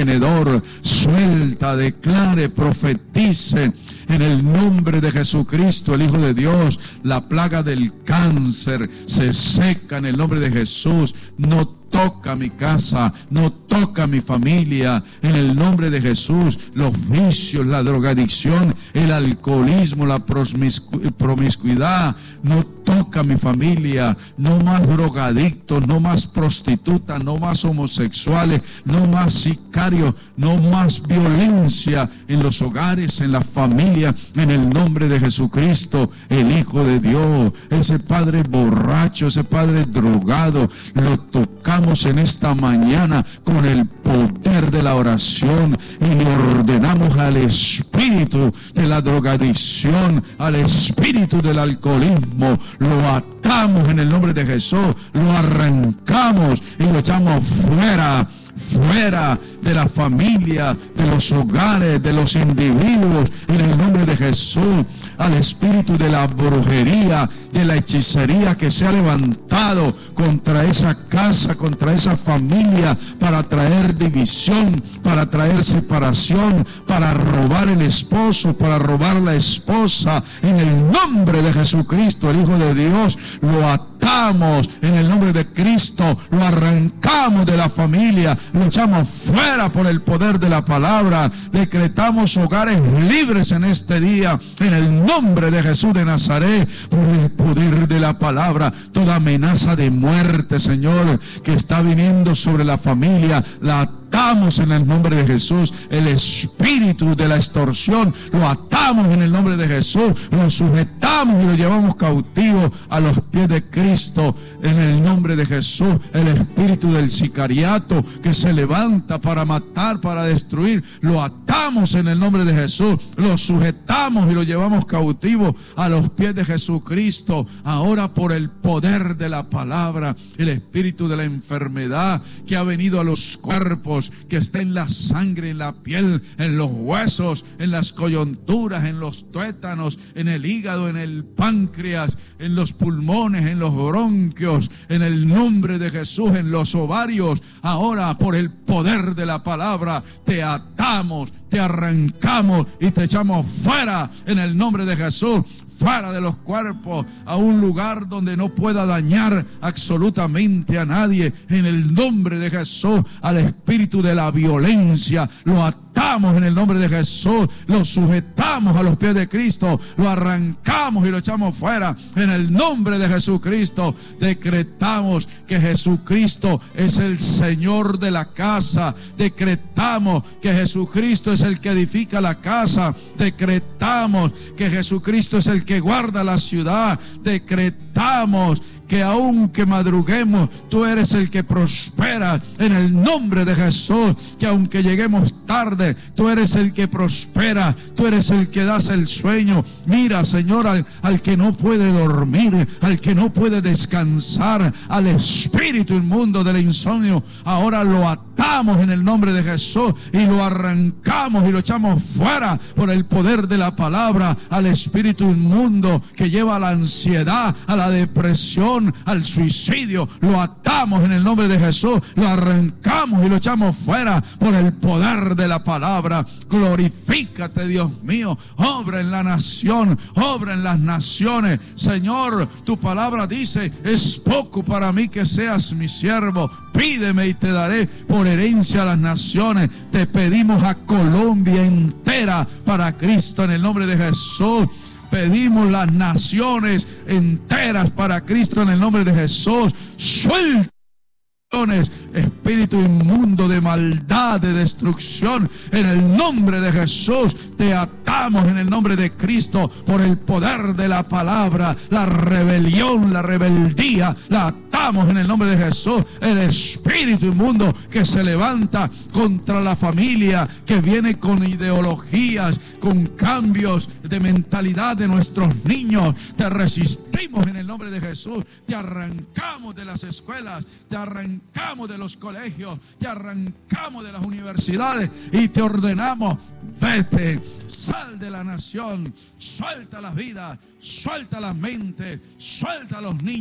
tenedor. Suelta, declare, profetice en el nombre de Jesucristo, el Hijo de Dios. La plaga del cáncer se seca en el nombre de Jesús. No toca mi casa, no toca mi familia, en el nombre de Jesús. Los vicios, la drogadicción, el alcoholismo, la promiscuidad, no toca mi familia. No más drogadictos, no más prostitutas, no más homosexuales, no más sicarios, no más violencia en los hogares, en la familia, en el nombre de Jesucristo, el Hijo de Dios. Ese padre borracho, ese padre drogado, lo tocamos en esta mañana con el poder de la oración y le ordenamos al espíritu de la drogadicción, al espíritu del alcoholismo, lo atamos en el nombre de Jesús, lo arrancamos y lo echamos fuera de la familia, de los hogares, de los individuos, en el nombre de Jesús. Al espíritu de la brujería, de la hechicería que se ha levantado contra esa casa, contra esa familia, para traer división, para traer separación, para robar el esposo, para robar la esposa. En el nombre de Jesucristo, el Hijo de Dios, lo atamos en el nombre de Cristo, lo arrancamos de la familia, lo echamos fuera por el poder de la palabra. Decretamos hogares libres en este día, en el nombre de Jesús de Nazaret, por el poder de la palabra. Toda amenaza de muerte, Señor, que está viniendo sobre la familia, la atamos en el nombre de Jesús. El espíritu de la extorsión lo atamos en el nombre de Jesús, lo sujetamos y lo llevamos cautivo a los pies de Cristo en el nombre de Jesús. El espíritu del sicariato que se levanta para matar, para destruir, lo atamos en el nombre de Jesús, lo sujetamos y lo llevamos cautivo a los pies de Jesucristo. Ahora, por el poder de la palabra, el espíritu de la enfermedad que ha venido a los cuerpos, que está en la sangre, en la piel, en los huesos, en las coyunturas, en los tuétanos, en el hígado, en el páncreas, en los pulmones, en los bronquios, en el nombre de Jesús, en los ovarios. Ahora, por el poder de la palabra, te atamos, te arrancamos y te echamos fuera en el nombre de Jesús. Fuera de los cuerpos, a un lugar donde no pueda dañar absolutamente a nadie, en el nombre de Jesús. Al espíritu de la violencia lo atamos en el nombre de Jesús, lo sujetamos a los pies de Cristo, lo arrancamos y lo echamos fuera en el nombre de Jesucristo. Decretamos que Jesucristo es el Señor de la casa, decretamos que Jesucristo es el que edifica la casa, decretamos que Jesucristo es el que guarda la ciudad, decretamos que aunque madruguemos, tú eres el que prospera en el nombre de Jesús, que aunque lleguemos tarde, tú eres el que prospera, tú eres el que das el sueño. Mira, Señor, al que no puede dormir, al que no puede descansar, al espíritu inmundo del insomnio, ahora lo atamos en el nombre de Jesús y lo arrancamos y lo echamos fuera por el poder de la palabra. Al espíritu inmundo que lleva a la ansiedad, a la depresión, al suicidio, lo atamos en el nombre de Jesús, lo arrancamos y lo echamos fuera por el poder de la palabra. Glorifícate, Dios mío, obra en la nación, obra en las naciones. Señor, tu palabra dice: es poco para mí que seas mi siervo, pídeme y te daré por herencia a las naciones. Te pedimos a Colombia entera para Cristo en el nombre de Jesús. Pedimos las naciones enteras para Cristo en el nombre de Jesús. Suelta espíritu inmundo de maldad, de destrucción, en el nombre de Jesús te atamos en el nombre de Cristo por el poder de la palabra. La rebelión, la rebeldía, la atamos en el nombre de Jesús. El espíritu inmundo que se levanta contra la familia, que viene con ideologías, con cambios de mentalidad de nuestros niños, te resistimos en el nombre de Jesús. Te arrancamos de las escuelas, te arrancamos de los colegios, te arrancamos de las universidades y te ordenamos: vete, sal de la nación, suelta las vidas, suelta las mentes, suelta a los niños.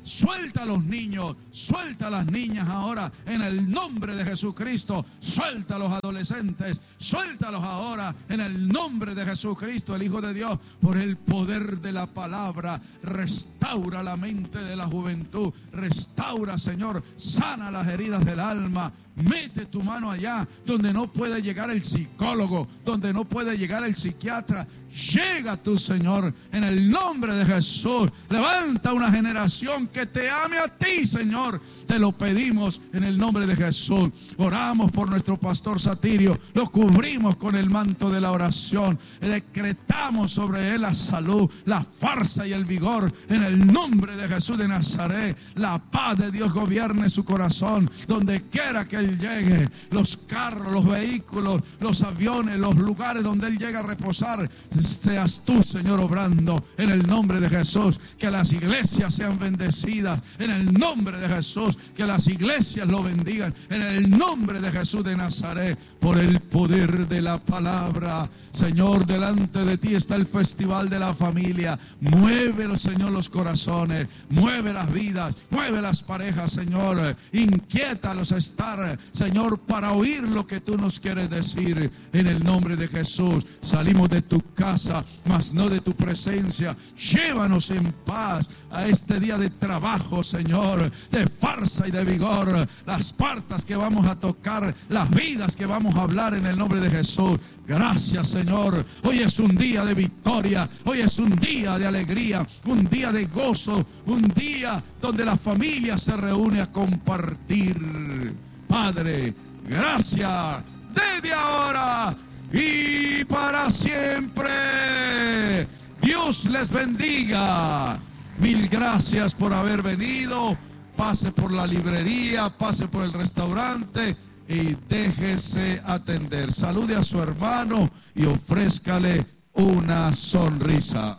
suelta a los niños, suelta a las niñas ahora en el nombre de Jesucristo, suelta a los adolescentes, suéltalos ahora en el nombre de Jesucristo, el Hijo de Dios, por el poder de la palabra. Restaura la mente de la juventud, restaura, Señor, sana las heridas del alma. Mete tu mano allá donde no puede llegar el psicólogo, donde no puede llegar el psiquiatra. Llega tú, Señor, en el nombre de Jesús. Levanta una generación que te ame a ti, Señor. Te lo pedimos en el nombre de Jesús. Oramos por nuestro pastor Satirio. Lo cubrimos con el manto de la oración. Decretamos sobre él la salud, la fuerza y el vigor. En el nombre de Jesús de Nazaret. La paz de Dios gobierne su corazón. Donde quiera que él llegue. Los carros, los vehículos, los aviones, los lugares donde él llega a reposar. Seas tú, Señor, obrando en el nombre de Jesús. Que las iglesias sean bendecidas en el nombre de Jesús. Que las iglesias lo bendigan en el nombre de Jesús de Nazaret. Por el poder de la palabra, Señor, delante de ti está el festival de la familia. Muévelo, Señor, los corazones, mueve las vidas, mueve las parejas, Señor. Inquiétalos a estar, Señor, para oír lo que tú nos quieres decir. En el nombre de Jesús, salimos de tu casa, mas no de tu presencia. Llévanos en paz a este día de trabajo, Señor, de fuerza y de vigor. Las puertas que vamos a tocar, las vidas que vamos a hablar en el nombre de Jesús. Gracias, Señor. Hoy es un día de victoria, hoy es un día de alegría, un día de gozo, un día donde la familia se reúne a compartir. Padre, gracias desde ahora y para siempre. Dios les bendiga. Mil gracias por haber venido. Pase por la librería, pase por el restaurante y déjese atender. Salude a su hermano y ofrézcale una sonrisa.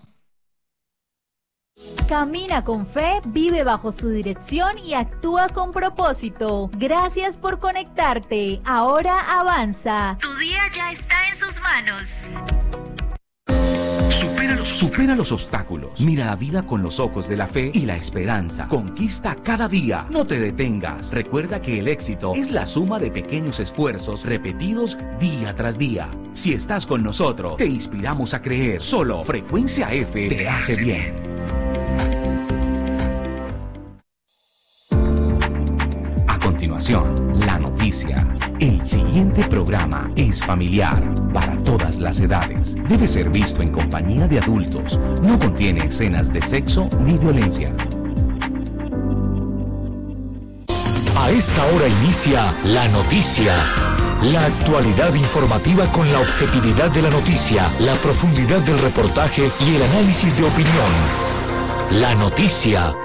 Camina con fe, vive bajo su dirección y actúa con propósito. Gracias por conectarte. Ahora avanza. Tu día ya está en sus manos. Supera los obstáculos. Mira la vida con los ojos de la fe y la esperanza. Conquista cada día. No te detengas. Recuerda que el éxito es la suma de pequeños esfuerzos repetidos día tras día. Si estás con nosotros, te inspiramos a creer. Solo Frecuencia F te hace bien. A continuación, la noticia. El siguiente programa es familiar para todas las edades. Debe ser visto en compañía de adultos. No contiene escenas de sexo ni violencia. A esta hora inicia La Noticia. La actualidad informativa con la objetividad de la noticia, la profundidad del reportaje y el análisis de opinión. La Noticia.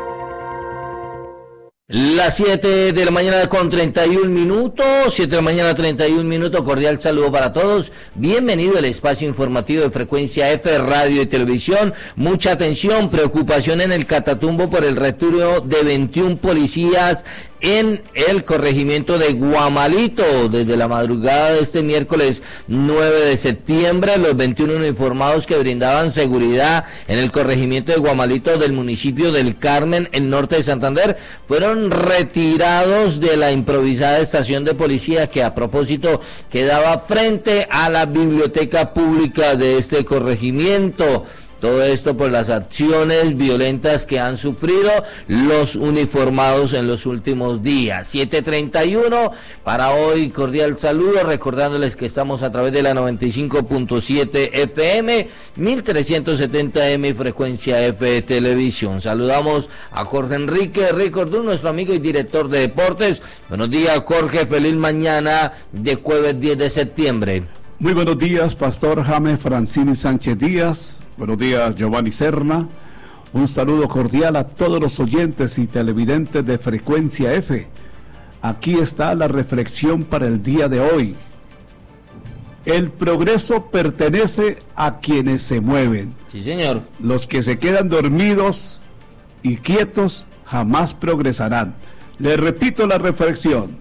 Las 7 de la mañana con 31 minutos, 7 de la mañana 31 minutos, cordial saludo para todos. Bienvenido al espacio informativo de Frecuencia F, Radio y Televisión. Mucha atención, preocupación en el Catatumbo por el retiro de 21 policías en el corregimiento de Guamalito. Desde la madrugada de este miércoles 9 de septiembre, los 21 uniformados que brindaban seguridad en el corregimiento de Guamalito del municipio del Carmen, en norte de Santander, fueron retirados de la improvisada estación de policía que, a propósito, quedaba frente a la biblioteca pública de este corregimiento. Todo esto por las acciones violentas que han sufrido los uniformados en los últimos días. 7:31 para hoy, cordial saludo, recordándoles que estamos a través de la 95.7 FM, 1370M y Frecuencia F Televisión. Saludamos a Jorge Enrique Ricordún, nuestro amigo y director de deportes. Buenos días, Jorge, feliz mañana de jueves 10 de septiembre. Muy buenos días, Pastor James Francini Sánchez Díaz. Buenos días, Giovanni Serna. Un saludo cordial a todos los oyentes y televidentes de Frecuencia F. Aquí está la reflexión para el día de hoy. El progreso pertenece a quienes se mueven. Sí, señor. Los que se quedan dormidos y quietos jamás progresarán. Les repito la reflexión.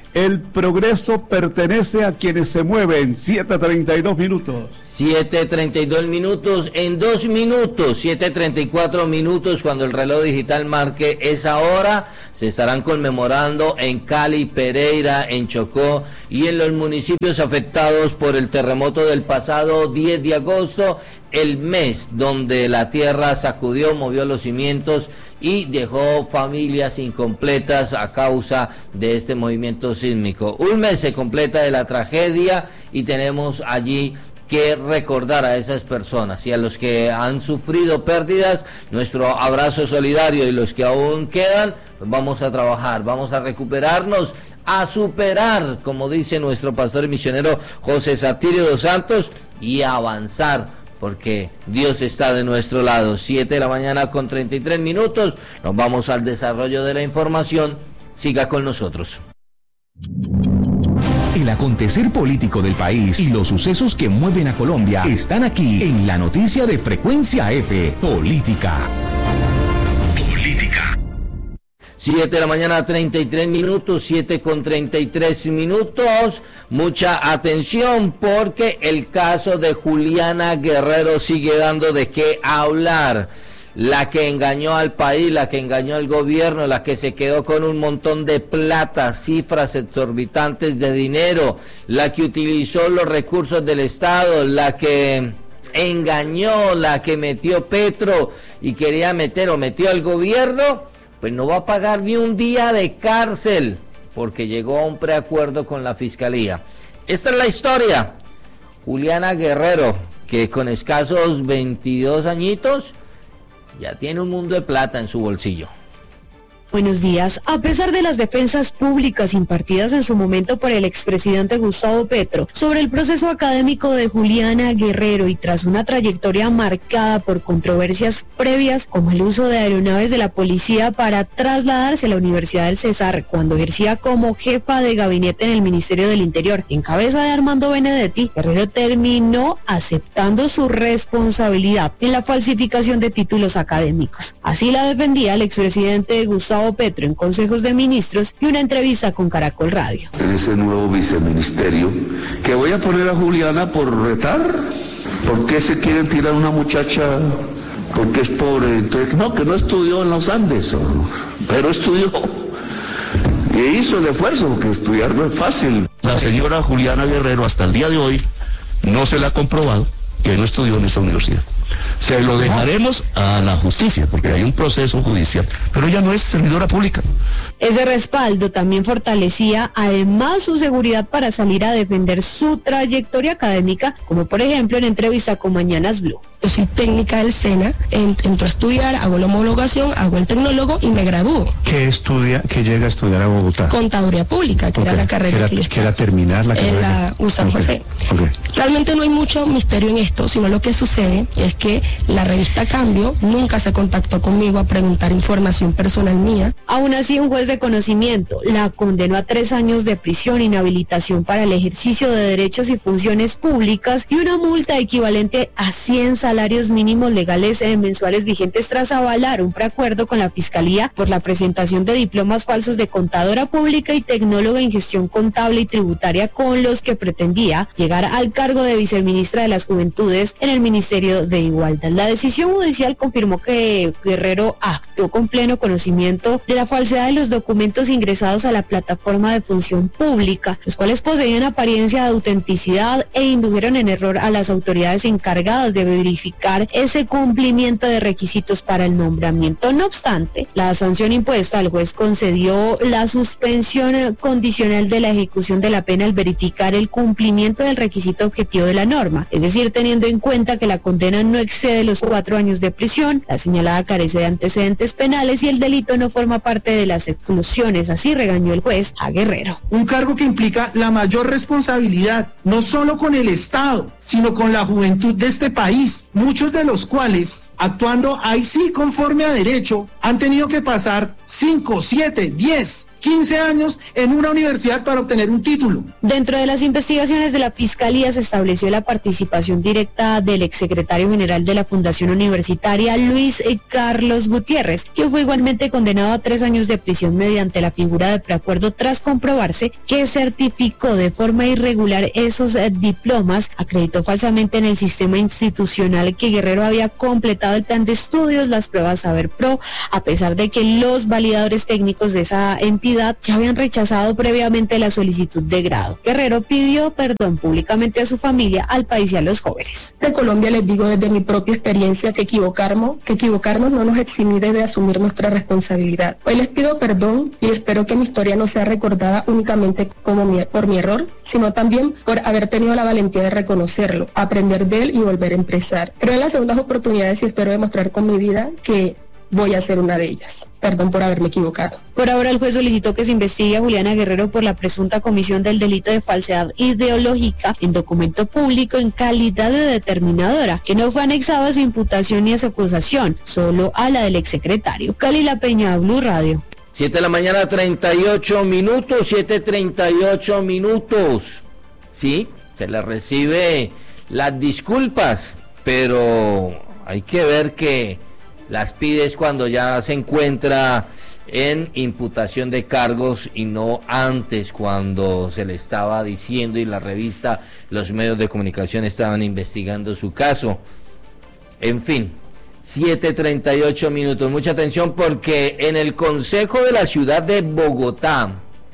El progreso pertenece a quienes se mueven. 7:32 minutos. 7:32 minutos, en 2 minutos, 7:34 minutos, cuando el reloj digital marque esa hora, se estarán conmemorando en Cali, Pereira, en Chocó y en los municipios afectados por el terremoto del pasado 10 de agosto, el mes donde la tierra sacudió, movió los cimientos y dejó familias incompletas a causa de este movimiento sísmico. Un mes se completa de la tragedia y tenemos allí que recordar a esas personas y a los que han sufrido pérdidas, nuestro abrazo solidario, y los que aún quedan, pues vamos a trabajar, vamos a recuperarnos, a superar, como dice nuestro pastor y misionero José Satirio dos Santos, y a avanzar, porque Dios está de nuestro lado. 7:33 minutos, nos vamos al desarrollo de la información. Siga con nosotros. El acontecer político del país y los sucesos que mueven a Colombia están aquí en la noticia de Frecuencia F, Política. 7:33 minutos, 7:33 minutos. Mucha atención, porque el caso de Juliana Guerrero sigue dando de qué hablar. La que engañó al país, la que engañó al gobierno, la que se quedó con un montón de plata, cifras exorbitantes de dinero, la que utilizó los recursos del Estado, la que engañó, la que metió Petro y quería meter o metió al gobierno, pues no va a pagar ni un día de cárcel, porque llegó a un preacuerdo con la Fiscalía. Esta es la historia. Juliana Guerrero, que con escasos 22 añitos, ya tiene un mundo de plata en su bolsillo. Buenos días. A pesar de las defensas públicas impartidas en su momento por el expresidente Gustavo Petro sobre el proceso académico de Juliana Guerrero y tras una trayectoria marcada por controversias previas como el uso de aeronaves de la policía para trasladarse a la Universidad del Cesar cuando ejercía como jefa de gabinete en el Ministerio del Interior en cabeza de Armando Benedetti, Guerrero terminó aceptando su responsabilidad en la falsificación de títulos académicos. Así la defendía el expresidente Gustavo Petro en consejos de ministros y una entrevista con Caracol Radio. En ese nuevo viceministerio, que voy a poner a Juliana por retar. ¿Por qué se quieren tirar una muchacha porque es pobre? Entonces, no, que no estudió en los Andes, pero estudió y hizo el esfuerzo, porque estudiar no es fácil. La señora Juliana Guerrero hasta el día de hoy no se le ha comprobado que no estudió en esa universidad. Se lo dejaremos a la justicia, porque hay un proceso judicial, pero ella no es servidora pública. Ese respaldo también fortalecía además su seguridad para salir a defender su trayectoria académica, como por ejemplo en entrevista con Mañanas Blue. Yo soy técnica del SENA, entro a estudiar, hago la homologación, hago el tecnólogo y me gradúo. ¿Qué estudia, qué llega a estudiar a Bogotá? Contaduría pública, que era la carrera que yo estaba. ¿Que era terminar la carrera? En la USAN José. Realmente no hay mucho misterio en esto, sino lo que sucede es que la revista Cambio nunca se contactó conmigo a preguntar información personal mía. Aún así, un juez de conocimiento la condenó a 3 años de prisión, inhabilitación para el ejercicio de derechos y funciones públicas y una multa equivalente a 100 salarios mínimos legales mensuales vigentes tras avalar un preacuerdo con la Fiscalía por la presentación de diplomas falsos de contadora pública y tecnóloga en gestión contable y tributaria con los que pretendía llegar al cargo de viceministra de las Juventudes en el Ministerio de Igualdad. La decisión judicial confirmó que Guerrero actuó con pleno conocimiento de la falsedad de los documentos ingresados a la plataforma de función pública, los cuales poseían apariencia de autenticidad e indujeron en error a las autoridades encargadas de verificar ese cumplimiento de requisitos para el nombramiento. No obstante, la sanción impuesta, el juez concedió la suspensión condicional de la ejecución de la pena al verificar el cumplimiento del requisito objetivo de la norma, es decir, teniendo en cuenta que la condena no excede los 4 años de prisión, la señalada carece de antecedentes penales y el delito no forma parte de las exclusiones. Así regañó el juez a Guerrero. Un cargo que implica la mayor responsabilidad, no solo con el Estado, sino con la juventud de este país, muchos de los cuales, actuando ahí sí conforme a derecho, han tenido que pasar 5, 7, 10 15 años en una universidad para obtener un título. Dentro de las investigaciones de la Fiscalía se estableció la participación directa del exsecretario general de la Fundación Universitaria, Luis Carlos Gutiérrez, que fue igualmente condenado a 3 años de prisión mediante la figura de preacuerdo tras comprobarse que certificó de forma irregular esos diplomas, acreditó falsamente en el sistema institucional que Guerrero había completado el plan de estudios, las pruebas Saber Pro, a pesar de que los validadores técnicos de esa entidad ya habían rechazado previamente la solicitud de grado. Guerrero pidió perdón públicamente a su familia, al país y a los jóvenes. De Colombia les digo desde mi propia experiencia que equivocarnos no nos exime de asumir nuestra responsabilidad. Hoy les pido perdón y espero que mi historia no sea recordada únicamente por mi error, sino también por haber tenido la valentía de reconocerlo, aprender de él y volver a empezar. Creo en las segundas oportunidades y espero demostrar con mi vida que voy a ser una de ellas. Perdón por haberme equivocado. Por ahora, el juez solicitó que se investigue a Juliana Guerrero por la presunta comisión del delito de falsedad ideológica en documento público en calidad de determinadora, que no fue anexado a su imputación ni a su acusación, solo a la del exsecretario. Calila Peña, Blue Radio. 7 de la mañana, 38 minutos, 7:38 minutos. Sí, se le recibe las disculpas, pero hay que ver que las pides cuando ya se encuentra en imputación de cargos y no antes, cuando se le estaba diciendo y la revista, los medios de comunicación estaban investigando su caso. En fin, 7:38 minutos. Mucha atención porque en el Consejo de la Ciudad de Bogotá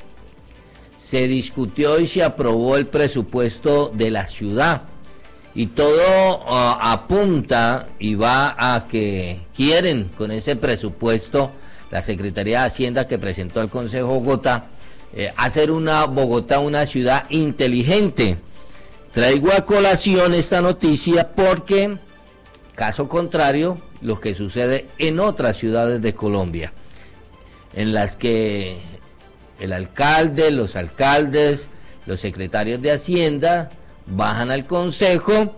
se discutió y se aprobó el presupuesto de la ciudad. Y todo apunta y va a que quieren con ese presupuesto, la Secretaría de Hacienda que presentó al Consejo de Bogotá, hacer Bogotá una ciudad inteligente. Traigo a colación esta noticia porque, caso contrario, lo que sucede en otras ciudades de Colombia, en las que el alcalde, los alcaldes, los secretarios de Hacienda bajan al Consejo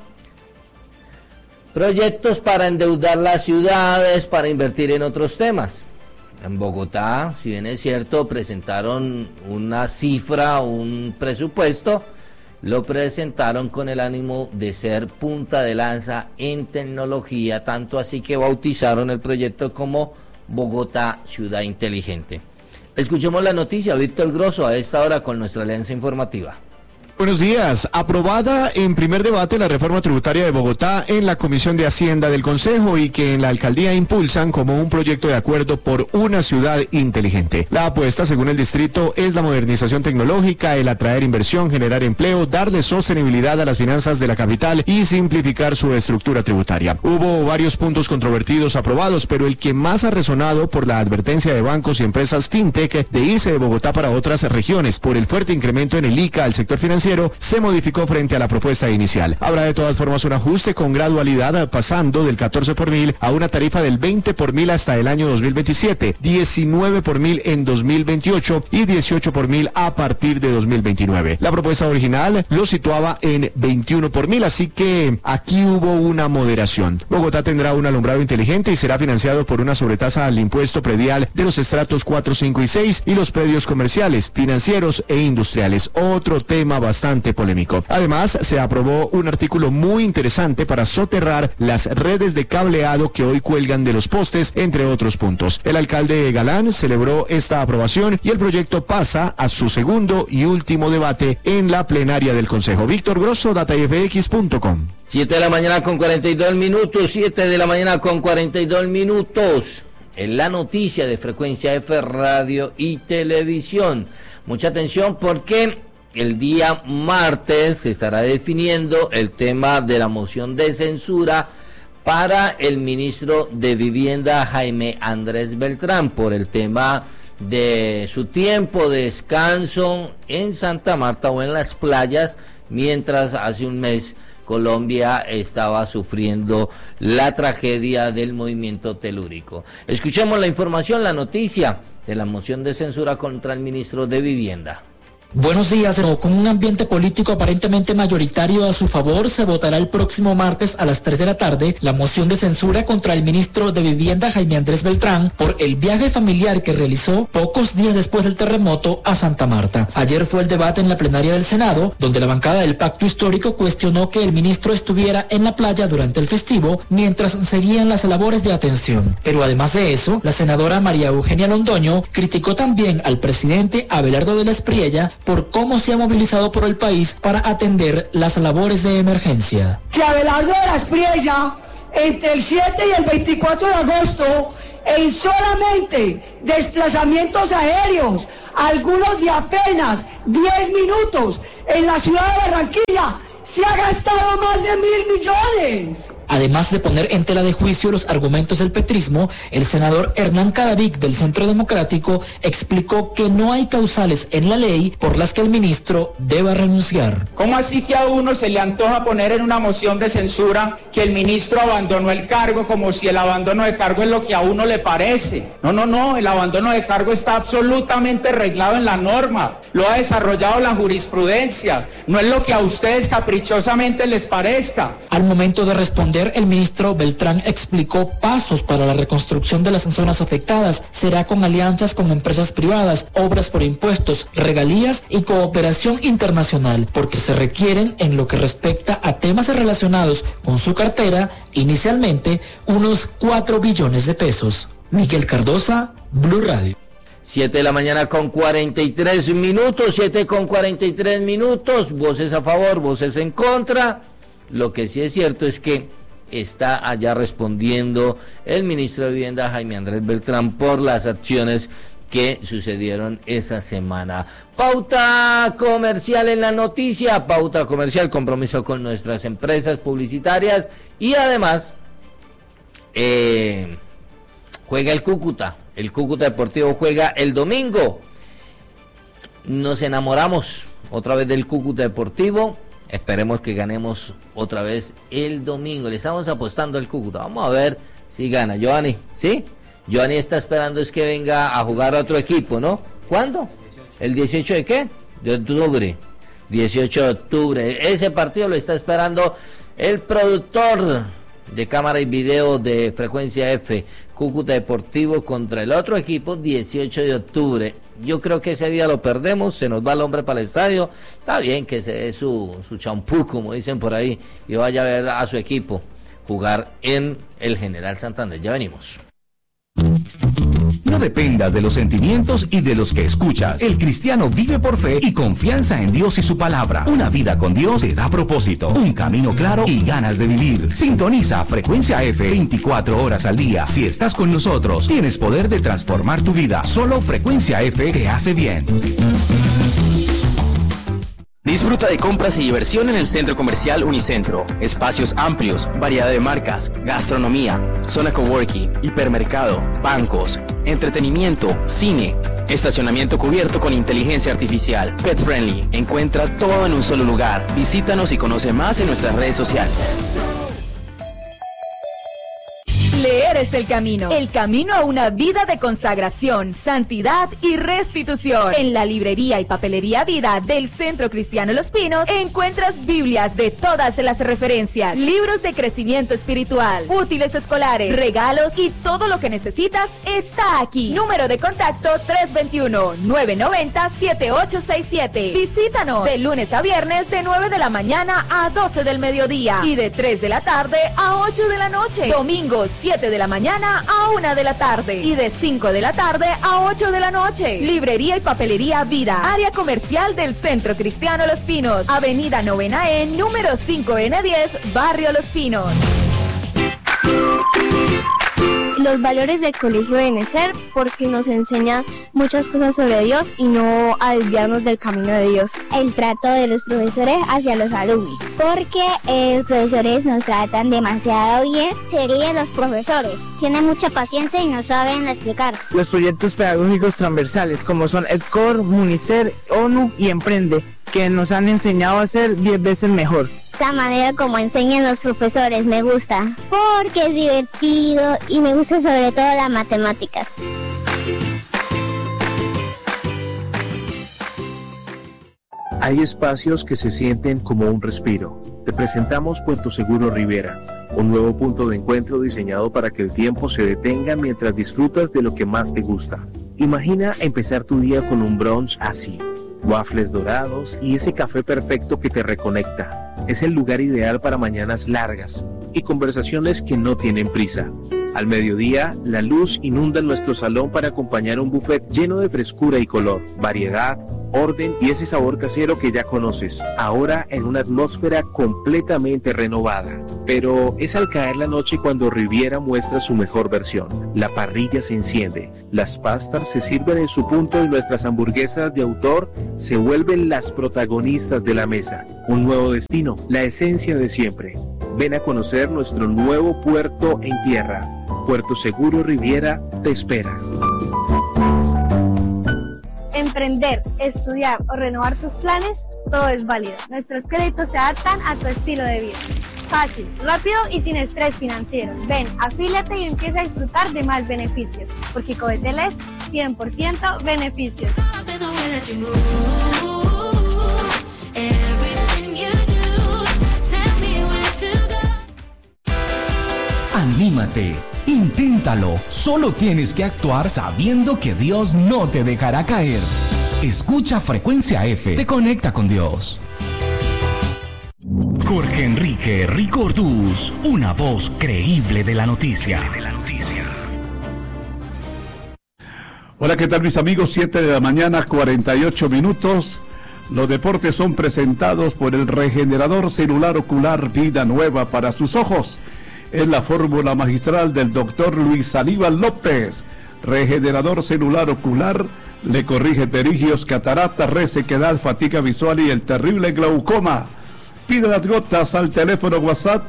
proyectos para endeudar las ciudades, para invertir en otros temas. En Bogotá, si bien es cierto, presentaron una cifra, un presupuesto, lo presentaron con el ánimo de ser punta de lanza en tecnología, tanto así que bautizaron el proyecto como Bogotá Ciudad Inteligente. Escuchemos la noticia, Víctor Grosso, a esta hora con nuestra alianza informativa. Buenos días. Aprobada en primer debate la reforma tributaria de Bogotá en la Comisión de Hacienda del Consejo y que en la alcaldía impulsan como un proyecto de acuerdo por una ciudad inteligente. La apuesta, según el distrito, es la modernización tecnológica, el atraer inversión, generar empleo, darle sostenibilidad a las finanzas de la capital y simplificar su estructura tributaria. Hubo varios puntos controvertidos aprobados, pero el que más ha resonado por la advertencia de bancos y empresas fintech de irse de Bogotá para otras regiones por el fuerte incremento en el ICA al sector financiero se modificó frente a la propuesta inicial. Habrá de todas formas un ajuste con gradualidad, pasando del 14 por mil a una tarifa del 20 por mil hasta el año 2027, 19 por mil en 2028 y 18 por mil a partir de 2029. La propuesta original lo situaba en 21 por mil, así que aquí hubo una moderación. Bogotá tendrá un alumbrado inteligente y será financiado por una sobretasa al impuesto predial de los estratos 4, 5 y 6 y los predios comerciales, financieros e industriales. Otro tema bastante polémico. Además, se aprobó un artículo muy interesante para soterrar las redes de cableado que hoy cuelgan de los postes, entre otros puntos. El alcalde Galán celebró esta aprobación y el proyecto pasa a su segundo y último debate en la plenaria del Consejo. Víctor Grosso, datafx.com. 7 de la mañana con 42 minutos, 7 de la mañana con 42 minutos. En la noticia de Frecuencia F, Radio y Televisión. Mucha atención porque el día martes se estará definiendo el tema de la moción de censura para el ministro de Vivienda, Jaime Andrés Beltrán, por el tema de su tiempo de descanso en Santa Marta o en las playas, mientras hace un mes Colombia estaba sufriendo la tragedia del movimiento telúrico. Escuchemos la información, la noticia de la moción de censura contra el ministro de Vivienda. Buenos días. Con un ambiente político aparentemente mayoritario a su favor, se votará el próximo martes a las 3 de la tarde la moción de censura contra el ministro de Vivienda Jaime Andrés Beltrán por el viaje familiar que realizó pocos días después del terremoto a Santa Marta. Ayer fue el debate en la plenaria del Senado, donde la bancada del Pacto Histórico cuestionó que el ministro estuviera en la playa durante el festivo mientras seguían las labores de atención. Pero además de eso, la senadora María Eugenia Londoño criticó también al presidente Abelardo de la Espriella por cómo se ha movilizado por el país para atender las labores de emergencia. Si Abelardo de la Espriella, entre el 7 y el 24 de agosto, en solamente desplazamientos aéreos, algunos de apenas 10 minutos, en la ciudad de Barranquilla, se ha gastado más de 1.000 millones. Además de poner en tela de juicio los argumentos del petrismo, el senador Hernán Cadavid del Centro Democrático explicó que no hay causales en la ley por las que el ministro deba renunciar. ¿Cómo así que a uno se le antoja poner en una moción de censura que el ministro abandonó el cargo como si el abandono de cargo es lo que a uno le parece? No, el abandono de cargo está absolutamente reglado en la norma, lo ha desarrollado la jurisprudencia, no es lo que a ustedes caprichosamente les parezca. Al momento de responder, el ministro Beltrán explicó pasos para la reconstrucción de las zonas afectadas. Será con alianzas con empresas privadas, obras por impuestos, regalías y cooperación internacional, porque se requieren, en lo que respecta a temas relacionados con su cartera, inicialmente unos 4 billones de pesos. Miguel Cardosa, Blue Radio. 7 de la mañana con 43 minutos, 7 con 43 minutos, voces a favor, voces en contra. Lo que sí es cierto es que está allá respondiendo el ministro de Vivienda Jaime Andrés Beltrán por las acciones que sucedieron esa semana. Pauta comercial en la noticia, pauta comercial, compromiso con nuestras empresas publicitarias y además juega el Cúcuta Deportivo juega el domingo. Nos enamoramos otra vez del Cúcuta Deportivo. Esperemos que ganemos otra vez el domingo. Le estamos apostando al Cúcuta. Vamos a ver si gana. Giovanni, ¿sí? Giovanni está esperando es que venga a jugar a otro equipo, ¿no? ¿Cuándo? ¿El 18 de qué? De octubre. 18 de octubre. Ese partido lo está esperando el productor de cámara y video de Frecuencia F. Cúcuta Deportivo contra el otro equipo, 18 de octubre. Yo creo que ese día lo perdemos, se nos va el hombre para el estadio. Está bien que se dé su champú, como dicen por ahí, y vaya a ver a su equipo jugar en el General Santander. Ya venimos. No dependas de los sentimientos y de los que escuchas. El cristiano vive por fe y confianza en Dios y su palabra. Una vida con Dios te da propósito, un camino claro y ganas de vivir. Sintoniza Frecuencia F 24 horas al día. Si estás con nosotros, tienes poder de transformar tu vida. Solo Frecuencia F te hace bien. Disfruta de compras y diversión en el Centro Comercial Unicentro. Espacios amplios, variedad de marcas, gastronomía, zona coworking, hipermercado, bancos, entretenimiento, cine, estacionamiento cubierto con inteligencia artificial, pet friendly. Encuentra todo en un solo lugar. Visítanos y conoce más en nuestras redes sociales. Leer es el camino a una vida de consagración, santidad y restitución. En la librería y papelería Vida del Centro Cristiano Los Pinos encuentras Biblias de todas las referencias, libros de crecimiento espiritual, útiles escolares, regalos y todo lo que necesitas está aquí. Número de contacto 321-990-7867. Visítanos de lunes a viernes de 9 de la mañana a 12 del mediodía y de 3 de la tarde a 8 de la noche. Domingos 7 de la mañana a 1 de la tarde y de 5 de la tarde a 8 de la noche. Librería y papelería Vida, área comercial del Centro Cristiano Los Pinos, Avenida 9E, número 5N10, Barrio Los Pinos. Los valores del colegio deben ser porque nos enseña muchas cosas sobre Dios y no a desviarnos del camino de Dios. El trato de los profesores hacia los alumnos, porque los profesores nos tratan demasiado bien. Serían los profesores, tienen mucha paciencia y nos saben explicar. Los proyectos pedagógicos transversales como son EdCor, Municer, ONU y Emprende, que nos han enseñado a ser 10 veces mejor. La manera como enseñan los profesores me gusta, porque es divertido y me gusta sobre todo las matemáticas. Hay espacios que se sienten como un respiro. Te presentamos Puerto Seguro Riviera, un nuevo punto de encuentro diseñado para que el tiempo se detenga mientras disfrutas de lo que más te gusta. Imagina empezar tu día con un brunch así, waffles dorados y ese café perfecto que te reconecta. Es el lugar ideal para mañanas largas y conversaciones que no tienen prisa. Al mediodía, la luz inunda nuestro salón para acompañar un buffet lleno de frescura y color, variedad, orden y ese sabor casero que ya conoces, ahora en una atmósfera completamente renovada. Pero es al caer la noche cuando Riviera muestra su mejor versión. La parrilla se enciende, las pastas se sirven en su punto y nuestras hamburguesas de autor se vuelven las protagonistas de la mesa. Un nuevo destino, la esencia de siempre. Ven a conocer nuestro nuevo puerto en tierra. Puerto Seguro Riviera te espera. Emprender, estudiar o renovar tus planes, todo es válido. Nuestros créditos se adaptan a tu estilo de vida. Fácil, rápido y sin estrés financiero. Ven, afíliate y empieza a disfrutar de más beneficios, porque Covetel es 100% beneficios. Anímate, inténtalo. Solo tienes que actuar sabiendo que Dios no te dejará caer. Escucha Frecuencia F, te conecta con Dios. Jorge Enrique Ricordús, una voz creíble de la noticia. Hola, ¿qué tal mis amigos? 7 de la mañana, 48 minutos. Los deportes son presentados por el regenerador celular ocular Vida Nueva para sus ojos. Es la fórmula magistral del doctor Luis Aníbal López. Regenerador celular ocular le corrige pterigios, cataratas, resequedad, fatiga visual y el terrible glaucoma. Pide las gotas al teléfono WhatsApp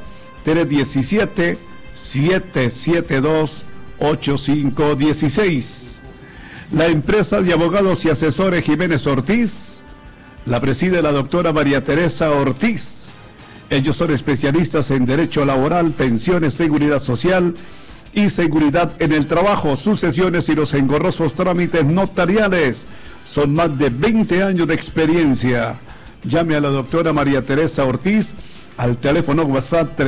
317-772-8516. La empresa de abogados y asesores Jiménez Ortiz la preside la doctora María Teresa Ortiz. Ellos son especialistas en derecho laboral, pensiones, seguridad social y seguridad en el trabajo, sucesiones y los engorrosos trámites notariales. Son más de 20 años de experiencia. Llame a la doctora María Teresa Ortiz al teléfono WhatsApp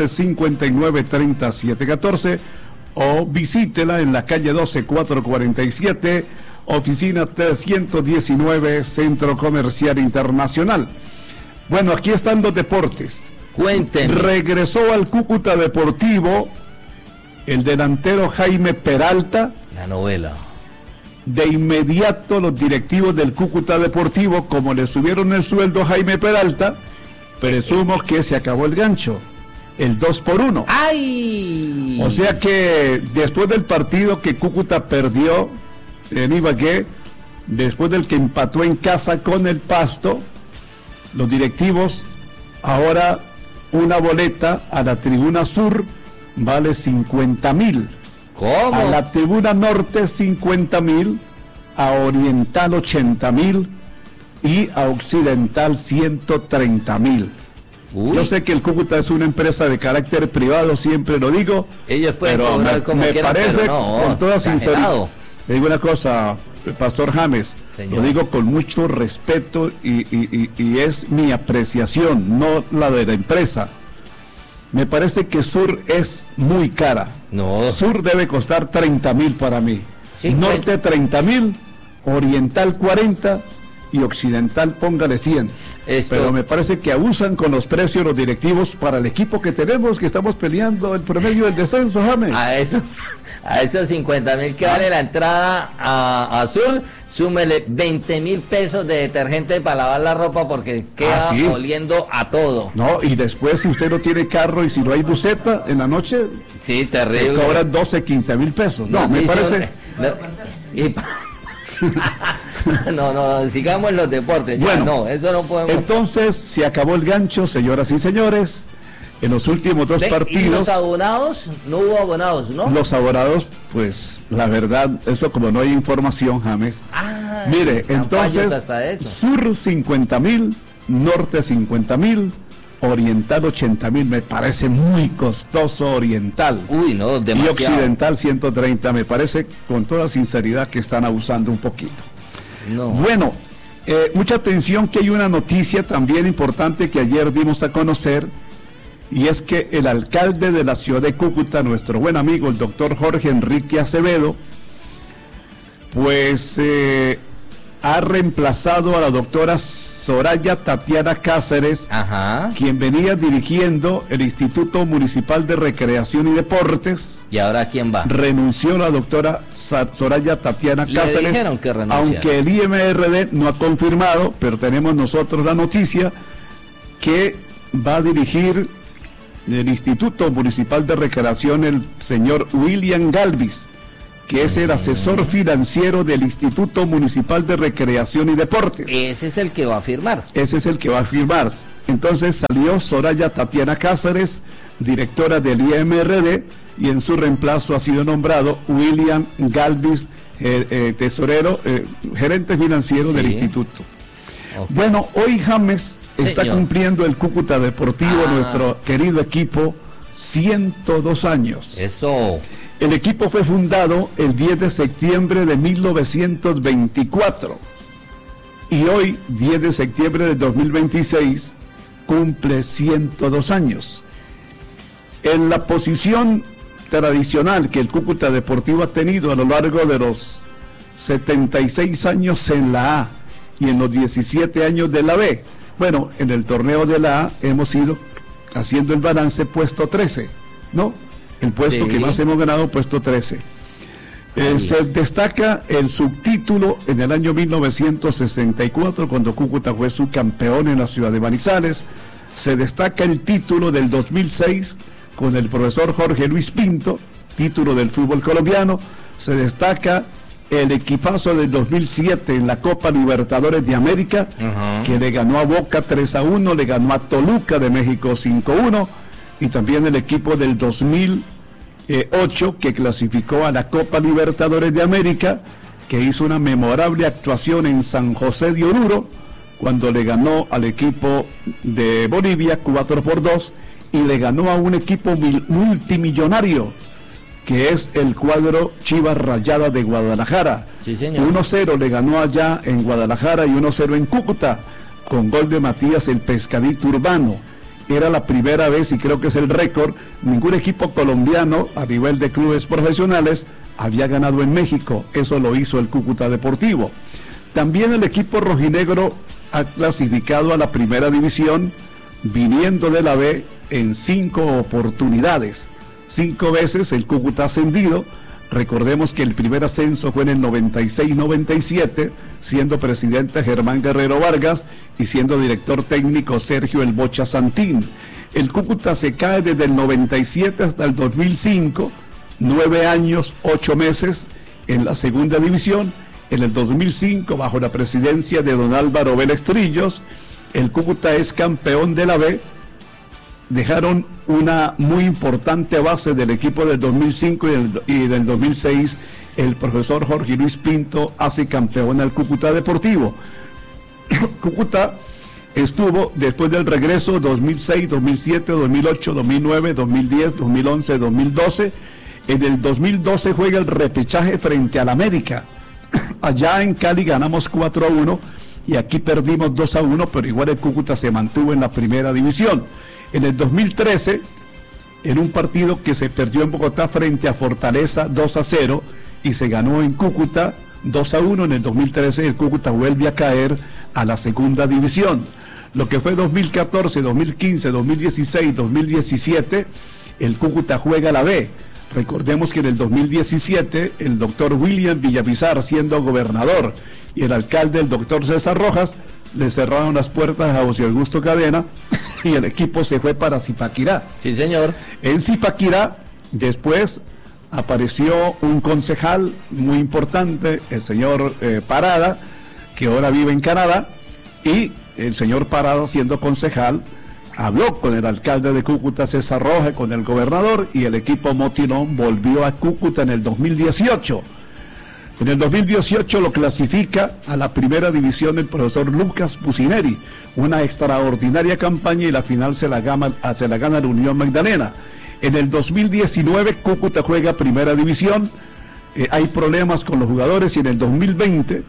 311-5930-714 o visítela en la calle 12447, oficina 319, Centro Comercial Internacional. Bueno, aquí están los deportes. Cuéntenme. Regresó al Cúcuta Deportivo el delantero Jaime Peralta. La novela. De inmediato los directivos del Cúcuta Deportivo, como le subieron el sueldo a Jaime Peralta, presumo que se acabó el gancho. El 2-1. ¡Ay! O sea que después del partido que Cúcuta perdió en Ibagué, después del que empató en casa con el Pasto, los directivos, ahora una boleta a la tribuna sur vale 50,000. ¿Cómo? A la tribuna norte 50,000, a oriental 80,000 y a occidental 130,000. Yo sé que el Cúcuta es una empresa de carácter privado, siempre lo digo. Ellos pueden pero cobrar como me quieran, parece, pero no, con toda sinceridad, exagerado. le digo una cosa, Pastor James, Señor. lo digo con mucho respeto y es mi apreciación, no la de la empresa. Me parece que Sur es muy cara. No. Sur debe costar 30,000 para mí. 50. Norte 30,000, Oriental 40 y Occidental póngale 100. Pero me parece que abusan con los precios los directivos para el equipo que tenemos, que estamos peleando el promedio del descenso, James. A esos 50,000 que vale la entrada a Sur, súmele 20,000 pesos de detergente para lavar la ropa porque queda ¿sí? oliendo a todo. No, y después si usted no tiene carro y si no hay buseta en la noche, sí, terrible. se cobran 12-15,000 pesos. No, me parece... No, sigamos en los deportes. Bueno, no, eso no podemos. Entonces se acabó el gancho, señoras y señores. En los últimos dos partidos. ¿Y los abonados? No hubo abonados, ¿no? Los abonados, pues la verdad, eso como no hay información, James. Mire, entonces, Sur 50,000, Norte 50,000, Oriental 80,000, me parece muy costoso Oriental. Uy, no, demasiado. Y Occidental 130, me parece con toda sinceridad que están abusando un poquito. No. Bueno, Mucha atención, que hay una noticia también importante que ayer dimos a conocer, y es que el alcalde de la ciudad de Cúcuta, nuestro buen amigo el doctor Jorge Enrique Acevedo, pues ha reemplazado a la doctora Soraya Tatiana Cáceres, quien venía dirigiendo el Instituto Municipal de Recreación y Deportes. ¿Y ahora quién va? Renunció la doctora Soraya Tatiana Cáceres. Le dijeron que renunciara. Aunque el IMRD no ha confirmado, pero tenemos nosotros la noticia que va a dirigir el Instituto Municipal de Recreación el señor William Galvis, que es el asesor financiero del Instituto Municipal de Recreación y Deportes. Ese es el que va a firmar. Ese es el que va a firmar. Entonces salió Soraya Tatiana Cáceres, directora del IMRD, y en su reemplazo ha sido nombrado William Galvis, tesorero, gerente financiero del instituto. Okay. Bueno, hoy James está cumpliendo el Cúcuta Deportivo, nuestro querido equipo, 102 años. Eso. El equipo fue fundado el 10 de septiembre de 1924 y hoy, 10 de septiembre de 2026, cumple 102 años. En la posición tradicional que el Cúcuta Deportivo ha tenido a lo largo de los 76 años en la A y en los 17 años de la B, bueno, en el torneo de la A hemos ido haciendo el balance puesto 13, ¿no? El puesto que más hemos ganado, puesto 13. Se destaca el subtítulo en el año 1964, cuando Cúcuta fue subcampeón en la ciudad de Manizales. Se destaca el título del 2006 con el profesor Jorge Luis Pinto, título del fútbol colombiano. Se destaca el equipazo del 2007 en la Copa Libertadores de América, que le ganó a Boca 3-1, le ganó a Toluca de México 5-1. Y también el equipo del 2008 que clasificó a la Copa Libertadores de América, que hizo una memorable actuación en San José de Oruro, cuando le ganó al equipo de Bolivia 4-2 y le ganó a un equipo multimillonario, que es el cuadro Chivas Rayadas de Guadalajara. Sí, señor. 1-0 le ganó allá en Guadalajara y 1-0 en Cúcuta, con gol de Matías el Pescadito Urbano. Era la primera vez, y creo que es el récord, ningún equipo colombiano a nivel de clubes profesionales había ganado en México. Eso lo hizo el Cúcuta Deportivo. También el equipo rojinegro ha clasificado a la primera división, viniendo de la B en 5 oportunidades. 5 veces el Cúcuta ha ascendido. Recordemos que el primer ascenso fue en el 96-97, siendo presidente Germán Guerrero Vargas y siendo director técnico Sergio El Bocha Santín. El Cúcuta se cae desde el 97 hasta el 2005, 9 años, 8 meses en la segunda división. En el 2005, bajo la presidencia de don Álvaro Vélez Trillos, el Cúcuta es campeón de la B. Dejaron una muy importante base del equipo del 2005 y del 2006. El profesor Jorge Luis Pinto hace campeón al Cúcuta Deportivo. Cúcuta estuvo después del regreso 2006, 2007, 2008, 2009, 2010, 2011, 2012. En el 2012 juega el repechaje frente al América. Allá en Cali ganamos 4-1 y aquí perdimos 2-1, pero igual el Cúcuta se mantuvo en la primera división. En el 2013, en un partido que se perdió en Bogotá frente a Fortaleza 2-0 y se ganó en Cúcuta 2-1, en el 2013 el Cúcuta vuelve a caer a la segunda división. Lo que fue 2014, 2015, 2016, 2017, el Cúcuta juega la B. Recordemos que en el 2017 el doctor William Villamizar, siendo gobernador, y el alcalde, el doctor César Rojas, le cerraron las puertas a José Augusto Cadena y el equipo se fue para Zipaquirá. Sí, señor. En Zipaquirá, después apareció un concejal muy importante, el señor Parada, que ahora vive en Canadá, y el señor Parada, siendo concejal, habló con el alcalde de Cúcuta, César Rojas, con el gobernador, y el equipo Motilón volvió a Cúcuta en el 2018. En el 2018 lo clasifica a la primera división el profesor Lucas Pucineri, una extraordinaria campaña, y la final se la gana la Unión Magdalena. En el 2019 Cúcuta juega primera división, hay problemas con los jugadores, y en el 2020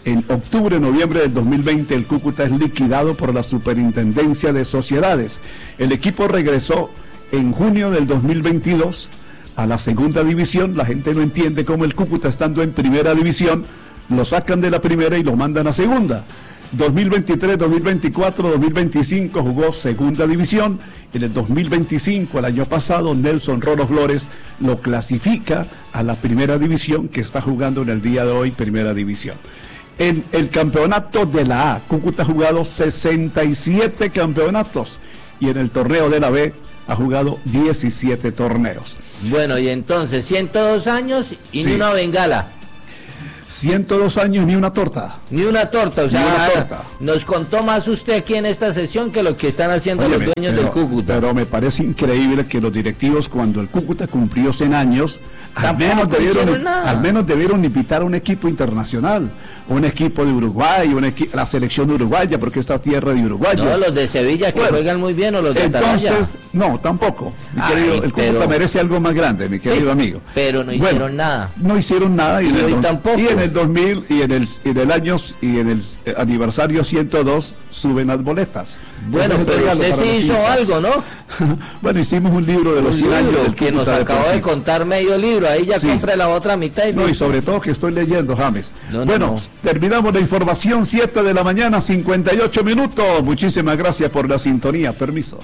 En octubre, noviembre del 2020, el Cúcuta es liquidado por la Superintendencia de Sociedades. El equipo regresó en junio del 2022 a la segunda división. La gente no entiende cómo el Cúcuta, estando en primera división, lo sacan de la primera y lo mandan a segunda. 2023, 2024, 2025 jugó segunda división. En el 2025, el año pasado, Nelson Rolo Flores lo clasifica a la primera división, que está jugando en el día de hoy primera división. En el campeonato de la A, Cúcuta ha jugado 67 campeonatos y en el torneo de la B ha jugado 17 torneos. Bueno, y entonces 102 años y sí, ni una bengala. 102 años ni una torta. Ni una torta, o sea, nos contó más usted aquí en esta sesión que lo que están haciendo los dueños del Cúcuta. Pero me parece increíble que los directivos, cuando el Cúcuta cumplió 100 años, al menos debieron invitar a un equipo internacional, un equipo de Uruguay, la selección uruguaya, porque esta es tierra de uruguayos. No, los de Sevilla que juegan muy bien, o los de Atalaya. Entonces, no, tampoco. Mi querido, el Cúcuta merece algo más grande, mi querido amigo. Pero no hicieron nada. No hicieron nada y hoy tampoco. Y en el 2000 y en el aniversario 102 suben las boletas. Bueno, pero usted sí hizo algo, ¿no? Bueno, hicimos un libro de los 100 años del que nos acabó de contar medio libro. Ahí ya compre la otra mitad. Y sobre todo que estoy leyendo, James. Terminamos la información, 7 de la mañana, 58 minutos. Muchísimas gracias por la sintonía. Permiso.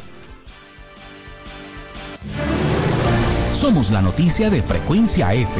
Somos la noticia de Frecuencia F.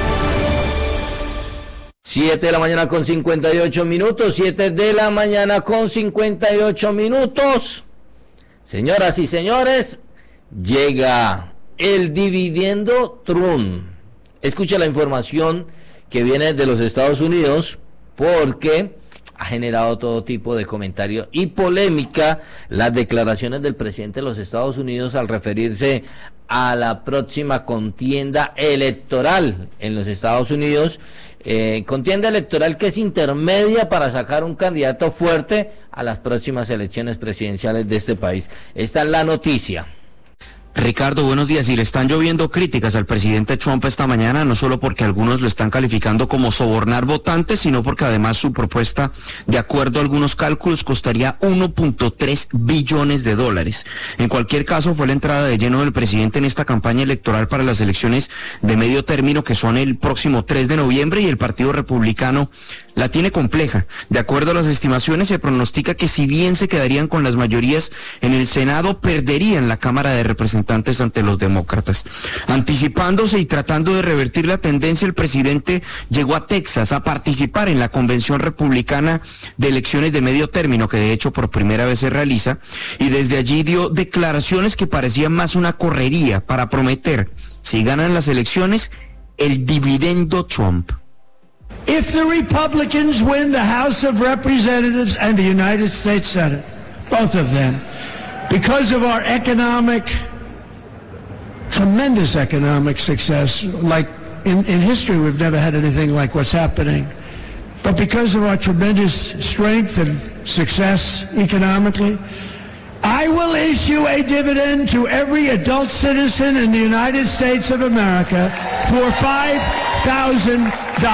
7 de la mañana con 58 minutos. 7 de la mañana con 58 minutos. Señoras y señores, llega el dividendo Trump. Escucha la información que viene de los Estados Unidos, porque ha generado todo tipo de comentario y polémica las declaraciones del presidente de los Estados Unidos al referirse a la próxima contienda electoral en los Estados Unidos, contienda electoral que es intermedia para sacar un candidato fuerte a las próximas elecciones presidenciales de este país. Esta es la noticia. Ricardo, buenos días. Y le están lloviendo críticas al presidente Trump esta mañana, no solo porque algunos lo están calificando como sobornar votantes, sino porque además su propuesta, de acuerdo a algunos cálculos, costaría 1.3 billones de dólares. En cualquier caso, fue la entrada de lleno del presidente en esta campaña electoral para las elecciones de medio término, que son el próximo 3 de noviembre, y el Partido Republicano la tiene compleja. De acuerdo a las estimaciones, se pronostica que si bien se quedarían con las mayorías en el Senado, perderían la Cámara de Representantes ante los demócratas. Anticipándose y tratando de revertir la tendencia, el presidente llegó a Texas a participar en la convención republicana de elecciones de medio término, que de hecho por primera vez se realiza, y desde allí dio declaraciones que parecían más una correría para prometer, si ganan las elecciones, el dividendo Trump. If the Republicans win the House of Representatives and the United States Senate, both of them, because of our tremendous economic success, like in history we've never had anything like what's happening, but because of our tremendous strength and success economically, I will issue a dividend to every adult citizen in the United States of America for $5,000.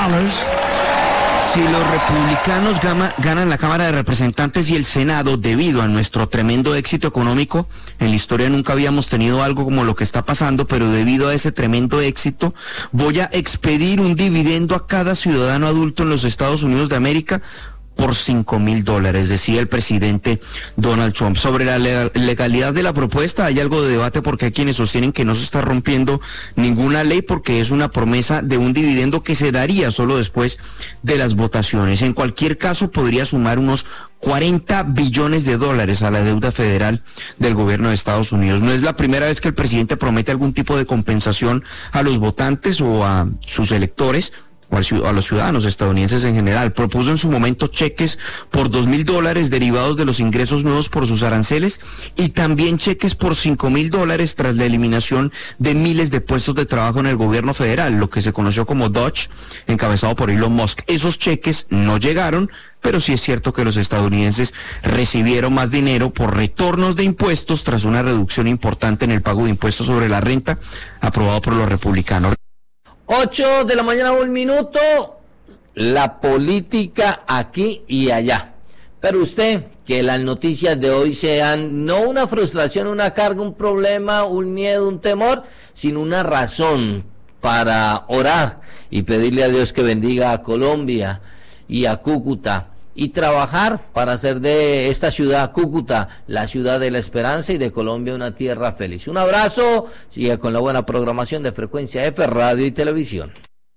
Si los republicanos ganan la Cámara de Representantes y el Senado, debido a nuestro tremendo éxito económico, en la historia nunca habíamos tenido algo como lo que está pasando, pero debido a ese tremendo éxito, voy a expedir un dividendo a cada ciudadano adulto en los Estados Unidos de América por $5,000, decía el presidente Donald Trump. Sobre la legalidad de la propuesta hay algo de debate, porque hay quienes sostienen que no se está rompiendo ninguna ley, porque es una promesa de un dividendo que se daría solo después de las votaciones. En cualquier caso, podría sumar unos 40 billones de dólares a la deuda federal del gobierno de Estados Unidos. No es la primera vez que el presidente promete algún tipo de compensación a los votantes o a sus electores, o a los ciudadanos estadounidenses en general. Propuso en su momento cheques por $2,000 derivados de los ingresos nuevos por sus aranceles, y también cheques por $5,000 tras la eliminación de miles de puestos de trabajo en el gobierno federal, lo que se conoció como DOGE, encabezado por Elon Musk. Esos cheques no llegaron, pero sí es cierto que los estadounidenses recibieron más dinero por retornos de impuestos tras una reducción importante en el pago de impuestos sobre la renta aprobado por los republicanos. 8 de la mañana, 1 minuto. la política aquí y allá. Pero usted, que las noticias de hoy sean no una frustración, una carga, un problema, un miedo, un temor, sino una razón para orar y pedirle a Dios que bendiga a Colombia y a Cúcuta y trabajar para hacer de esta ciudad, Cúcuta, la ciudad de la esperanza y de Colombia una tierra feliz. Un abrazo, siga con la buena programación de Frecuencia F, Radio y Televisión.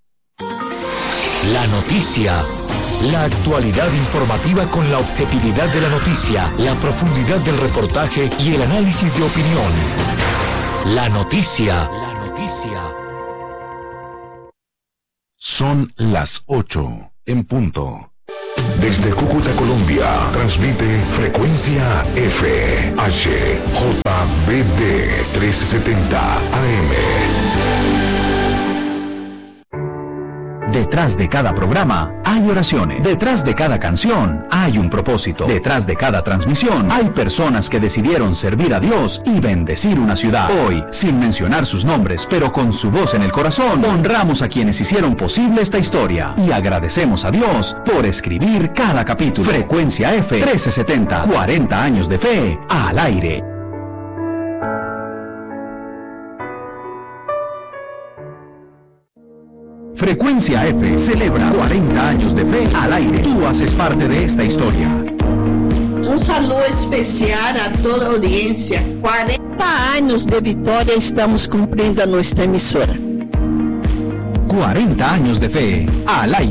La noticia. La actualidad informativa con la objetividad de la noticia, la profundidad del reportaje y el análisis de opinión. La noticia. La noticia. Son las 8 en punto. Desde Cúcuta, Colombia, transmite Frecuencia F, HJBD 1370 AM. Detrás de cada programa hay oraciones. Detrás de cada canción hay un propósito. Detrás de cada transmisión hay personas que decidieron servir a Dios y bendecir una ciudad. Hoy, sin mencionar sus nombres, pero con su voz en el corazón, honramos a quienes hicieron posible esta historia y agradecemos a Dios por escribir cada capítulo. Frecuencia F 1370, 40 años de fe al aire. Frecuencia F celebra 40 años de fe al aire. Tú haces parte de esta historia. Un saludo especial a toda la audiencia. 40 años de victoria estamos cumpliendo a nuestra emisora. 40 años de fe al aire.